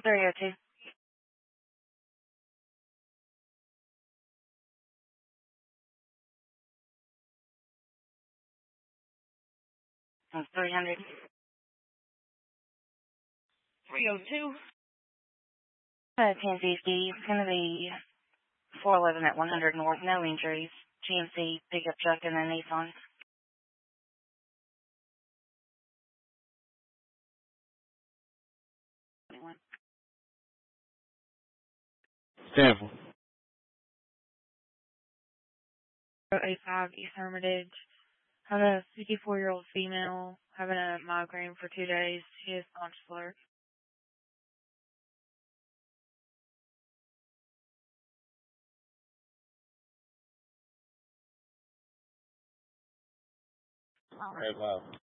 302. 300. 302. 1050. It's going to be 411 at 100 North. No injuries. GMC pickup truck and a Nissan. Stanford. 085 East Hermitage. I'm a 54-year-old female having a migraine for 2 days. She is conscious alert. All right, wow.